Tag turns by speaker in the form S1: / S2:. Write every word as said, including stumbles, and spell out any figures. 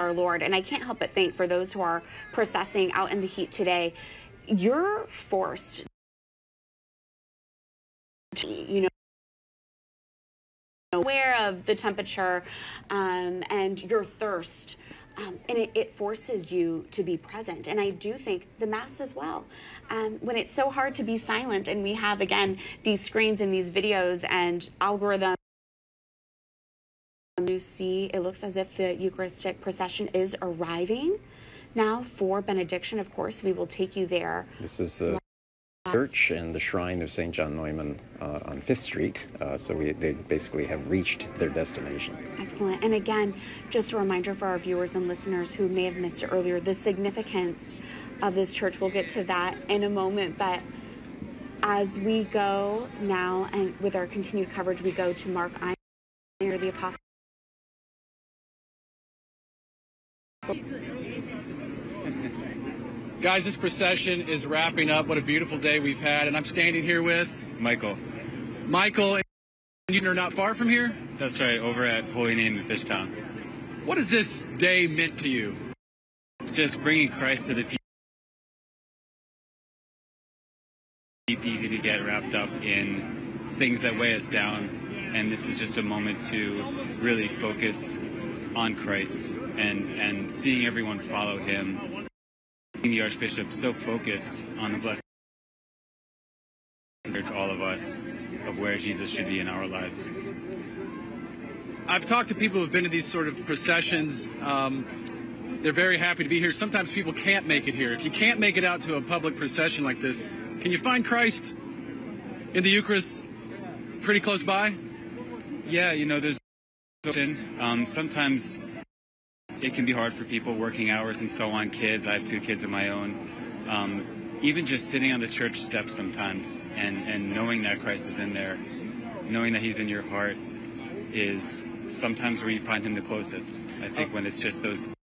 S1: our Lord. And I can't help but think for those who are processing out in the heat today, you're forced to, you know, aware of the temperature um, and your thirst. Um, and it, it forces you to be present. And I do think the Mass as well. Um, when it's so hard to be silent, and we have, again, these screens and these videos and algorithms, you see, it looks as if the Eucharistic procession is arriving now for benediction. Of course, we will take you there.
S2: This is the church and the shrine of Saint John Neumann uh, on Fifth Street. Uh, so we, they basically have reached their destination.
S1: Excellent. And again, just a reminder for our viewers and listeners who may have missed it earlier, the significance of this church. We'll get to that in a moment. But as we go now and with our continued coverage, we go to Mark Einer, the Apostle.
S3: Guys, this procession is wrapping up. What a beautiful day we've had. And I'm standing here with
S4: Michael.
S3: Michael, and you're not far from here?
S4: That's right, over at Holy Name in Fishtown.
S3: What has this day meant to you?
S4: It's just bringing Christ to the people. It's easy to get wrapped up in things that weigh us down. And this is just a moment to really focus on Christ and, and seeing everyone follow him. The Archbishop so focused on the blessed to all of us of where Jesus should be in our lives.
S3: I've talked to people who've been to these sort of processions. Um, they're very happy to be here. Sometimes people can't make it here. If you can't make it out to a public procession like this, can you find Christ in the Eucharist pretty close by?
S4: Yeah, you know, there's um, sometimes it can be hard for people working hours and so on, kids. I have two kids of my own. Um, even just sitting on the church steps sometimes and, and knowing that Christ is in there, knowing that he's in your heart is sometimes where you find him the closest. I think when it's just those